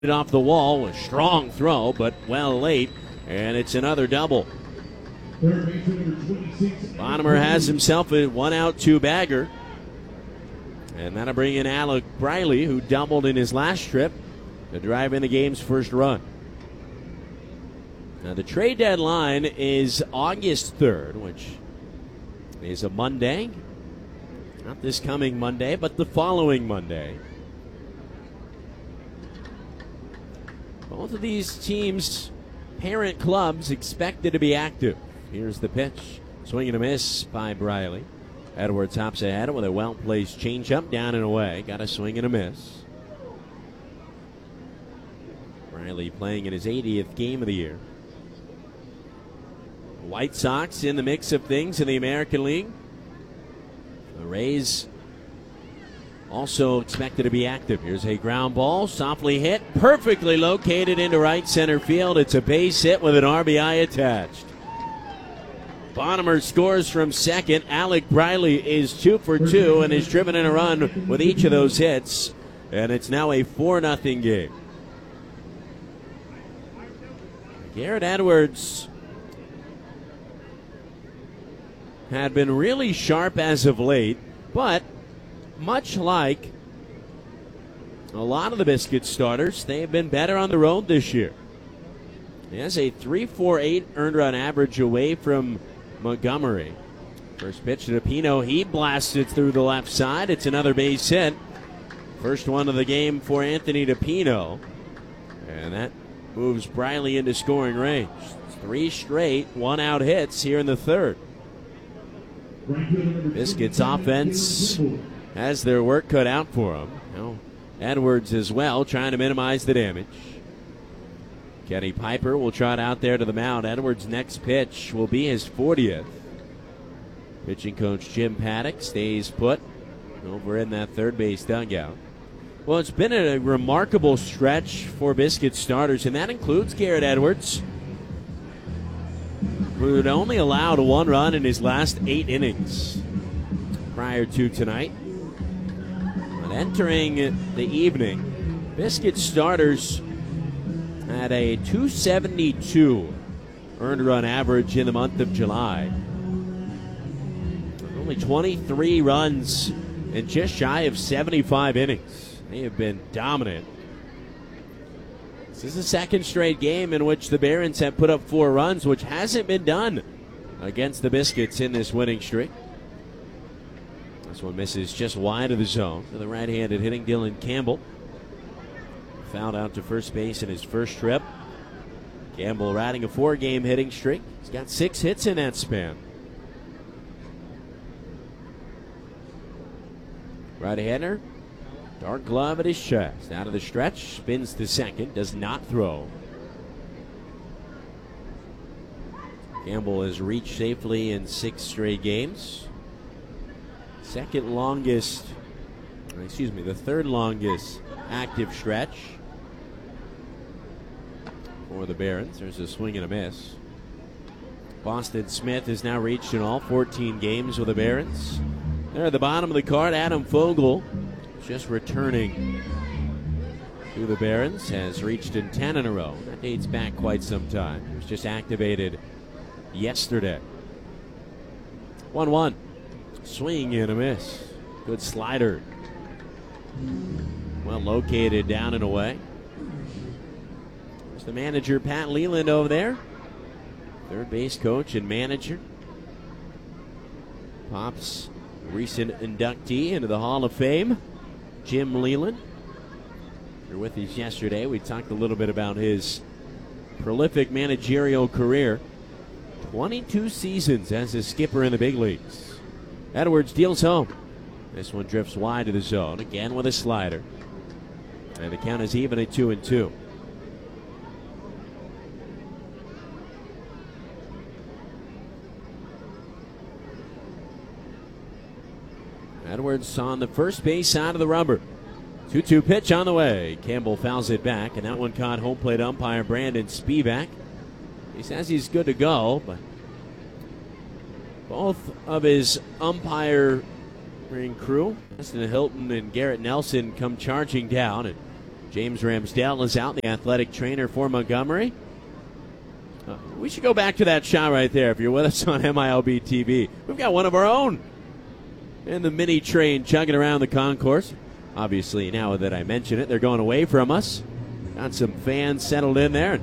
it off the wall. A strong throw, but well late, and it's another double. Bonhomer has himself a 1-out, 2-bagger. And that'll bring in Alec Briley, who doubled in his last trip to drive in the game's first run. Now, the trade deadline is August 3rd, which is a Monday. Not this coming Monday, but the following Monday. Both of these teams' parent clubs expected to be active. Here's the pitch. Swing and a miss by Briley. Edwards hops ahead with a well-placed changeup down and away. Got a swing and a miss. Briley playing in his 80th game of the year. White Sox in the mix of things in the American League. The Rays also expected to be active. Here's a ground ball, softly hit, perfectly located into right center field. It's a base hit with an RBI attached. Bonhomer scores from second. Alec Briley is 2 for 2 and has driven in a run with each of those hits. And it's now a 4-0 game. Garrett Edwards had been really sharp as of late, but much like a lot of the Biscuit starters, they have been better on the road this year. He has a 3.48 earned run average away from Montgomery. First pitch to Pino. He blasts it through the left side. It's another base hit. First one of the game for Anthony DePino. And that moves Briley into scoring range. 3 straight 1-out hits here in the third. Biscuits offense has their work cut out for them. Now, Edwards as well, trying to minimize the damage. Kenny Piper will trot out there to the mound. Edwards' next pitch will be his 40th. Pitching coach Jim Paddock stays put over in that third base dugout. Well, it's been a remarkable stretch for Biscuit starters, and that includes Garrett Edwards, who had only allowed 1 run in his last 8 innings prior to tonight. But entering the evening, Biscuit starters had a 272 earned run average in the month of July. Only 23 runs and just shy of 75 innings. They have been dominant. This is the second straight game in which the Barons have put up 4 runs, which hasn't been done against the Biscuits in this winning streak. This one misses just wide of the zone to the right-handed hitting Dylan Campbell. Fouled out to first base in his first trip. Campbell riding a 4-game hitting streak. He's got 6 hits in that span. Right-hander, dark glove at his chest. Out of the stretch, spins to second, does not throw. Campbell has reached safely in 6 straight games. The third longest active stretch for the Barons. There's a swing and a miss. Boston Smith has now reached in all 14 games with the Barons. There at the bottom of the card, Adam Fogel, just returning to the Barons, has reached in 10 in a row. That dates back quite some time. He was just activated yesterday. 1-1. Swing and a miss. Good slider. Well located down and away. There's the manager, Pat Leland, over there. Third base coach and manager. Pop's recent inductee into the Hall of Fame, Jim Leland. You were with us yesterday. We talked a little bit about his prolific managerial career. 22 seasons as a skipper in the big leagues. Edwards deals home. This one drifts wide to the zone, again with a slider. And the count is even at 2-2. Edwards on the first base side of the rubber. 2-2 pitch on the way. Campbell fouls it back, and that one caught home plate umpire Brandon Spivak. He says he's good to go, but both of his umpire crew, Justin Hilton and Garrett Nelson, come charging down, and James Ramsdale is out, the athletic trainer for Montgomery. We should go back to that shot right there if you're with us on MILB TV. We've got one of our own in the mini train chugging around the concourse. Obviously, now that I mention it, they're going away from us. Got some fans settled in there.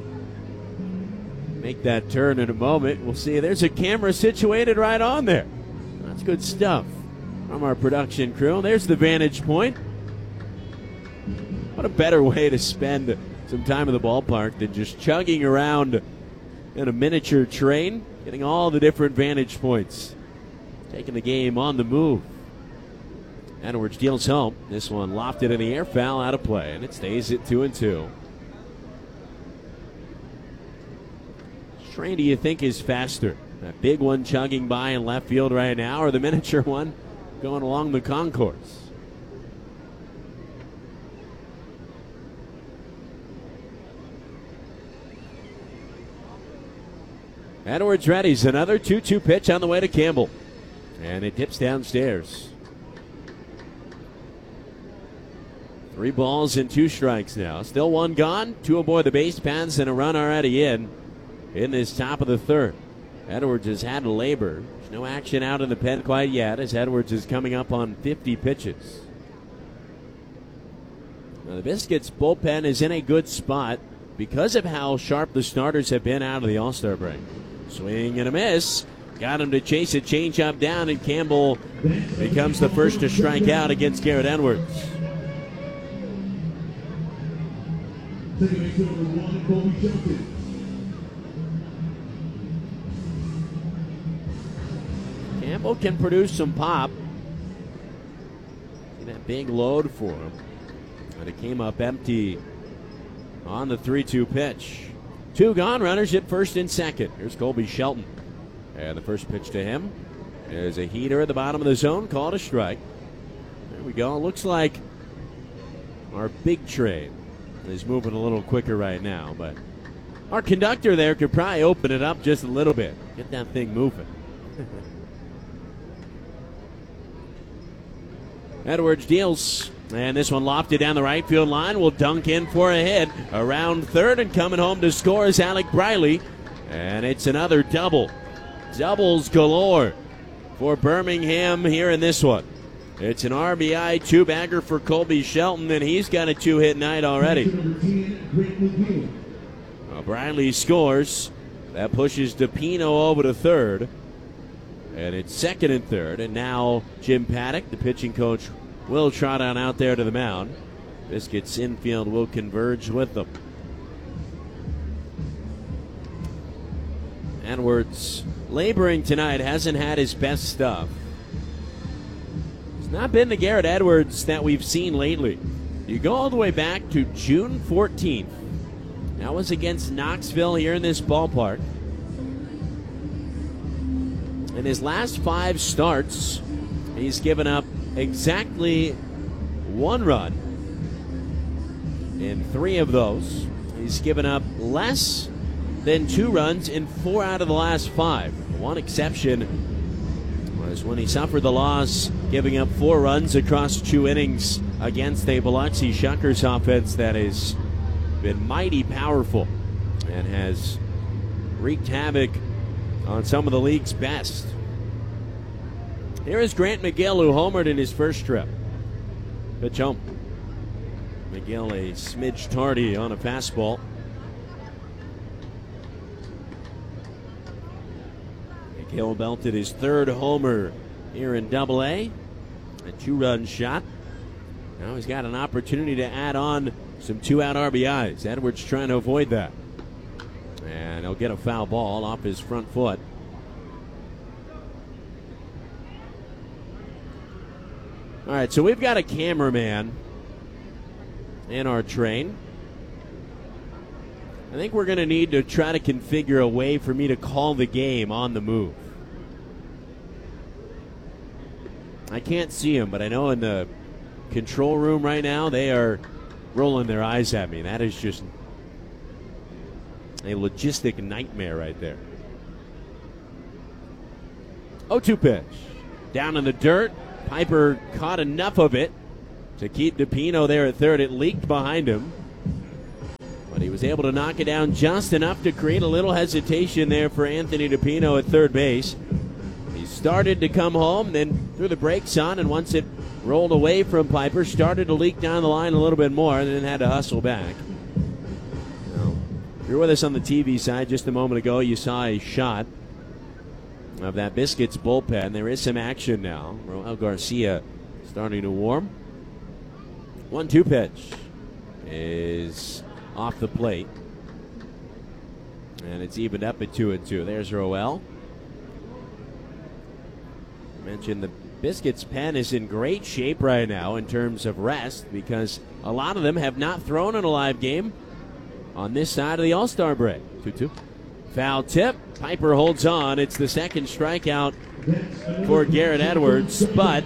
Make that turn in a moment. We'll see. There's a camera situated right on there. That's good stuff from our production crew. There's the vantage point. What a better way to spend some time in the ballpark than just chugging around in a miniature train, getting all the different vantage points, taking the game on the move. Edwards deals home. This one lofted in the air, foul, out of play, and it stays at 2-2. Which train do you think is faster? That big one chugging by in left field right now, or the miniature one going along the concourse? Edwards readies another 2-2 pitch on the way to Campbell. And it dips downstairs. 3 balls and 2 strikes now. Still one gone. 2 aboard the base paths and a run already in this top of the third. Edwards has had to labor. There's no action out in the pen quite yet as Edwards is coming up on 50 pitches. Now the Biscuits bullpen is in a good spot because of how sharp the starters have been out of the All-Star break. Swing and a miss. Got him to chase a changeup down, and Campbell becomes the first to strike out against Garrett Edwards. Campbell can produce some pop. See that big load for him. But it came up empty on the 3-2 pitch. 2 gone, runners at first and second. Here's Colby Shelton. And the first pitch to him is a heater at the bottom of the zone, called a strike. There we go. Looks like our big train is moving a little quicker right now, but our conductor there could probably open it up just a little bit. Get that thing moving. Edwards deals. And this one lofted down the right field line. Will dunk in for a hit. Around third, and coming home to score is Alec Briley. And it's another double. Doubles galore for Birmingham here in this one. It's an RBI 2-bagger for Colby Shelton, and he's got a 2-hit night already. Briley scores. That pushes DePino over to third. And it's second and third. And now Jim Paddock, the pitching coach, will trot on out there to the mound. Biscuits infield will converge with them. Edwards laboring tonight, hasn't had his best stuff. It's not been the Garrett Edwards that we've seen lately. You go all the way back to June 14th. That was against Knoxville here in this ballpark. In his last 5 starts, he's given up exactly 1 run. In 3 of those, he's given up less than 2 runs in 4 out of the last 5. One exception was when he suffered the loss, giving up 4 runs across 2 innings against a Biloxi Shuckers offense that has been mighty powerful and has wreaked havoc on some of the league's best. Here is Grant McGill, who homered in his first trip. Pitch home. McGill a smidge tardy on a fastball. McGill belted his 3rd homer here in Double-A. A 2-run shot. Now he's got an opportunity to add on some 2-out RBIs. Edwards trying to avoid that. And he'll get a foul ball off his front foot. All right, so we've got a cameraman in our train. I think we're going to need to try to configure a way for me to call the game on the move. I can't see him, but I know in the control room right now they are rolling their eyes at me. That is just a logistic nightmare right there. 0-2 pitch. Down in the dirt. Piper caught enough of it to keep DePino there at third. It leaked behind him, but he was able to knock it down just enough to create a little hesitation there for Anthony DePino at third base. He started to come home, then threw the brakes on, and once it rolled away from Piper, started to leak down the line a little bit more, and then had to hustle back. Now, if you're with us on the TV side just a moment ago, you saw a shot of that Biscuits bullpen. There is some action now. Roel Garcia starting to warm. 1-2 pitch is off the plate, and it's evened up at 2-2. There's Roel. I mentioned the Biscuits pen is in great shape right now in terms of rest, because a lot of them have not thrown in a live game on this side of the All-Star break. 2-2. Foul tip. Piper holds on. It's the second strikeout for Garrett Edwards, but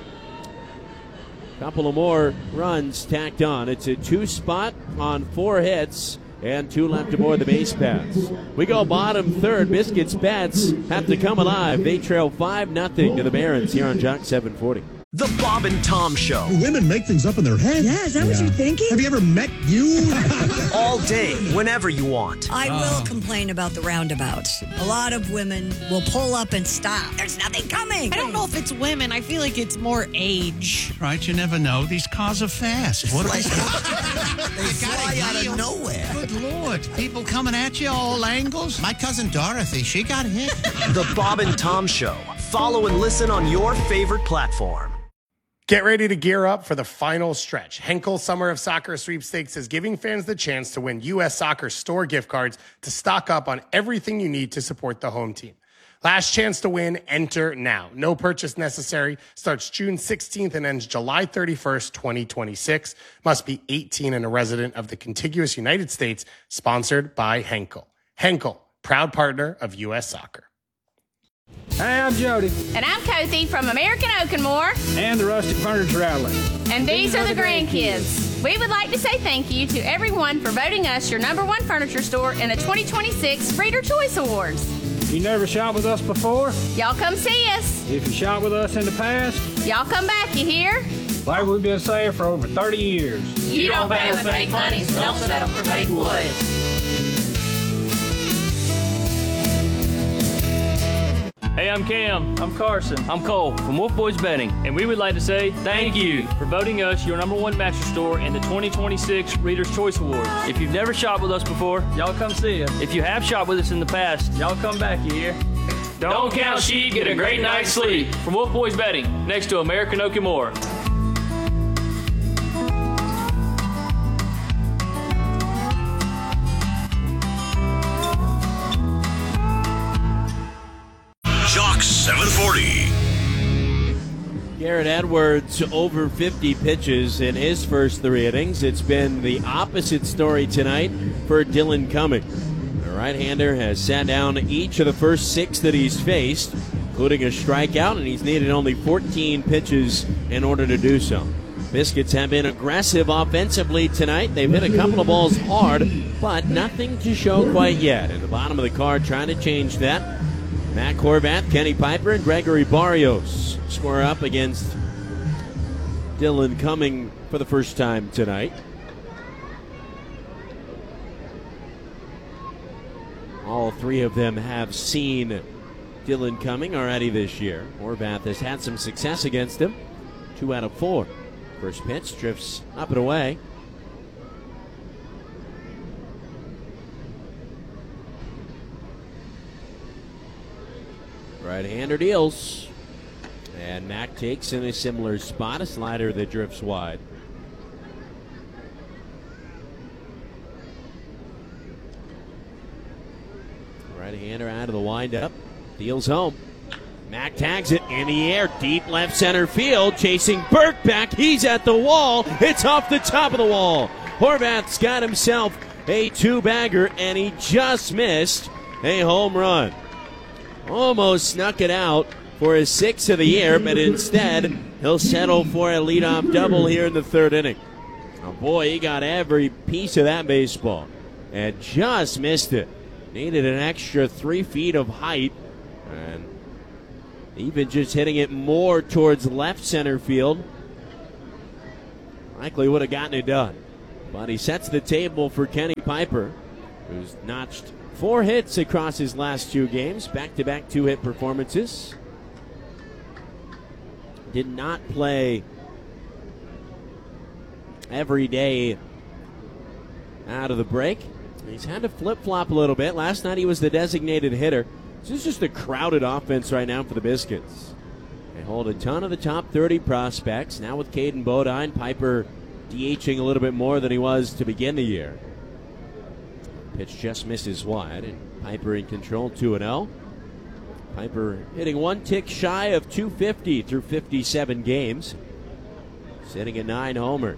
a couple of more runs tacked on. It's a 2-spot on 4 hits and 2 left aboard the base paths. We go bottom third. Biscuits bats have to come alive. They trail 5-0 to the Barons here on Jock 740. The Bob and Tom Show. Do women make things up in their head? Yeah, is that what you're thinking? Have you ever met you? All day, whenever you want. I will complain about the roundabouts. A lot of women will pull up and stop. There's nothing coming. I don't know if it's women. I feel like it's more age. Right, you never know. These cars are fast. What are They fly out of nowhere. Good Lord. People coming at you all angles. My cousin Dorothy, she got hit. The Bob and Tom Show. Follow and listen on your favorite platform. Get ready to gear up for the final stretch. Henkel Summer of Soccer Sweepstakes is giving fans the chance to win U.S. Soccer store gift cards to stock up on everything you need to support the home team. Last chance to win, enter now. No purchase necessary. Starts June 16th and ends July 31st, 2026. Must be 18 and a resident of the contiguous United States. Sponsored by Henkel. Henkel, proud partner of U.S. Soccer. Hey, I'm Jody. And I'm Cozy from American Oakenmore. And the Rustic Furniture Outlet. And these are the grandkids. We would like to say thank you to everyone for voting us your #1 furniture store in the 2026 Reader Choice Awards. You never shopped with us before? Y'all come see us. If you shopped with us in the past? Y'all come back, you hear? Like we've been saying for over 30 years. You don't pay with fake money, so don't settle for fake wood. Hey, I'm Cam. I'm Carson. I'm Cole from Wolf Boys Betting, and we would like to say thank you for voting us your #1 mattress store in the 2026 Reader's Choice Awards. If you've never shopped with us before, y'all come see us. If you have shopped with us in the past, y'all come back, you hear? Don't count sheep, get a great night's sleep. From Wolf Boys Betting, next to American Oakenmore. Jock 740. Garrett Edwards over 50 pitches in his first 3 innings. It's been the opposite story tonight for Dylan Cumming. The right-hander has sat down each of the first 6 that he's faced, including a strikeout, and he's needed only 14 pitches in order to do so. Biscuits have been aggressive offensively tonight. They've hit a couple of balls hard, but nothing to show quite yet. At the bottom of the card, trying to change that. Matt Horvath, Kenny Piper, and Gregory Barrios square up against Dylan Cumming for the first time tonight. All 3 of them have seen Dylan Cumming already this year. Horvath has had some success against him. 2 out of 4. First pitch drifts up and away. Right-hander deals. And Mack takes in a similar spot, a slider that drifts wide. Right-hander out of the windup. Deals home. Mack tags it in the air, deep left center field, chasing Burke back. He's at the wall. It's off the top of the wall. Horvath's got himself a 2-bagger, and he just missed a home run. Almost snuck it out for his 6th of the year, but instead he'll settle for a leadoff double here in the 3rd inning. Oh boy, he got every piece of that baseball and just missed it. Needed an extra 3 feet of height, and even just hitting it more towards left center field. likely would have gotten it done. But he sets the table for Kenny Piper, who's notched 4 hits across his last 2 games, back-to-back 2-hit performances. Did not play every day out of the break. He's had to flip-flop a little bit. Last night he was the designated hitter. This is just a crowded offense right now for the Biscuits. They hold a ton of the top 30 prospects. Now with Caden Bodine, Piper DHing a little bit more than he was to begin the year. Pitch just misses wide, and Piper in control, 2-0. Piper hitting 1 tick shy of 250 through 57 games, sitting at 9 homers.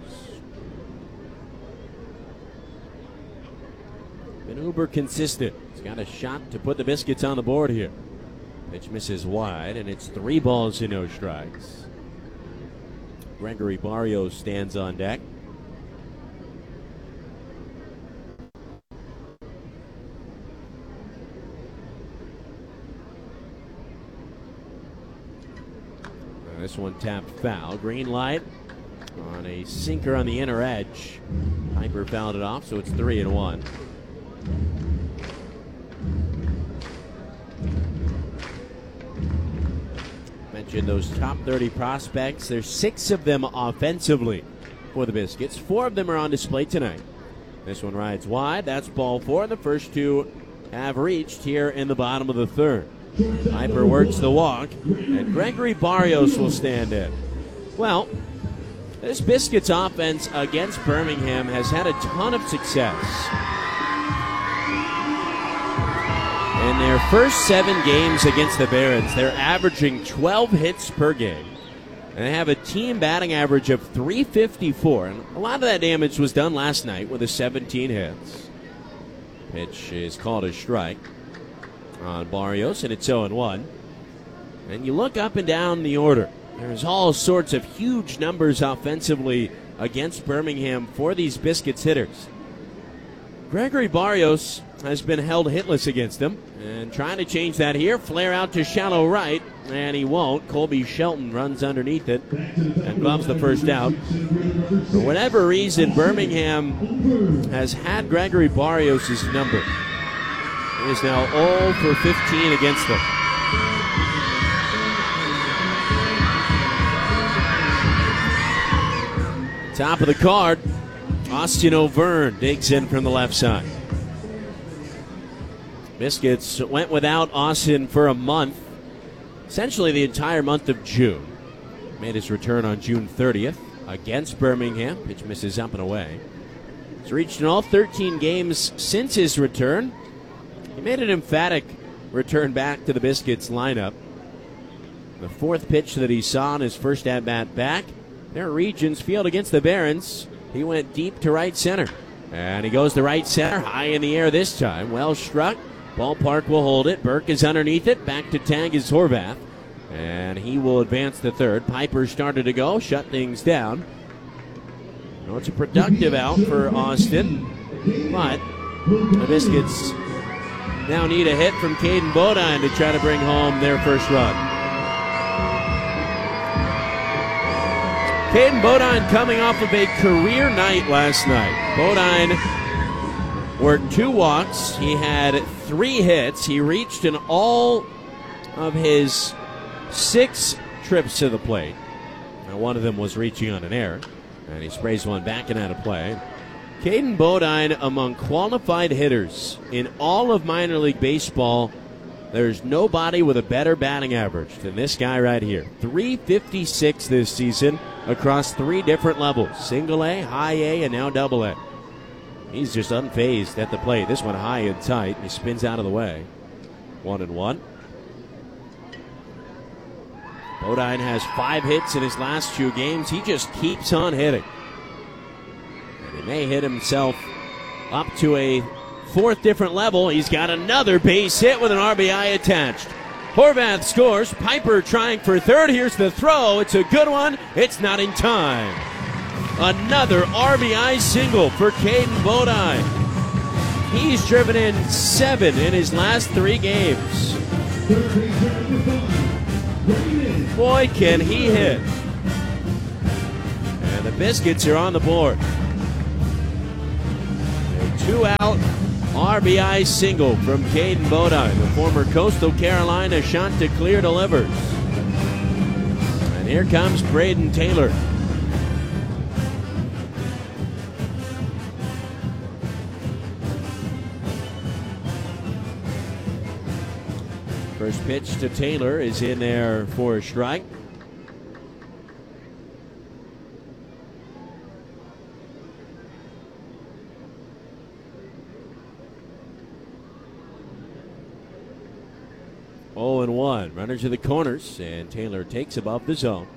Been uber consistent. He's got a shot to put the Biscuits on the board here. Pitch misses wide, and it's 3 balls and no strikes. Gregory Barrios stands on deck. This one tapped foul. Green light on a sinker on the inner edge. Piper fouled it off, so it's 3-1. Mentioned those top 30 prospects. There's 6 of them offensively for the Biscuits. 4 of them are on display tonight. This one rides wide. That's ball 4. The first 2 have reached here in the bottom of the 3rd. Piper works the walk, and Gregory Barrios will stand in. Well, this Biscuits offense against Birmingham has had a ton of success. In their first 7 games against the Barons, they're averaging 12 hits per game. And they have a team batting average of .354. And a lot of that damage was done last night with the 17 hits. Pitch is called a strike on Barrios, and it's 0-1. And you look up and down the order. There's all sorts of huge numbers offensively against Birmingham for these Biscuits hitters. Gregory Barrios has been held hitless against them, and trying to change that here. Flare out to shallow right, and he won't. Colby Shelton runs underneath it and gloves the first out. For whatever reason, Birmingham has had Gregory Barrios' number. He is now 0 for 15 against them. Top of the card, Austin O'Verne digs in from the left side. Biscuits went without Austin for a month, essentially the entire month of June. Made his return on June 30th against Birmingham. Pitch misses up and away. He's reached in all 13 games since his return. He made an emphatic return back to the Biscuits lineup. The 4th pitch that he saw in his first at-bat back, their Regents Field against the Barons. He went deep to right center. And he goes to right center, high in the air this time. Well struck. Ballpark will hold it. Burke is underneath it. Back to tag is Horvath. And he will advance to 3rd. Piper started to go, shut things down. Well, it's a productive out for Austin. But the Biscuits now need a hit from Caden Bodine to try to bring home their first run. Caden Bodine coming off of a career night last night. Bodine worked 2 walks. He had 3 hits. He reached in all of his 6 trips to the plate. Now, one of them was reaching on an error, and he sprays one back and out of play. Caden Bodine, among qualified hitters in all of minor league baseball, there's nobody with a better batting average than this guy right here. .356 this season across 3 different levels. Single A, high A, and now double A. He's just unfazed at the plate. This one high and tight. He spins out of the way. 1-1. Bodine has 5 hits in his last 2 games. He just keeps on hitting. And he may hit himself up to a 4th different level. He's got another base hit with an RBI attached. Horvath scores. Piper trying for 3rd. Here's the throw. It's a good one. It's not in time. Another RBI single for Caden Bodine. He's driven in 7 in his last 3 games. Boy, can he hit. And the Biscuits are on the board. A 2-out RBI single from Caden Bodine. The former Coastal Carolina Chanticleer delivers. And here comes Braden Taylor. First pitch to Taylor is in there for a strike. Oh, and 1. Runner to the corners, and Taylor takes above the zone.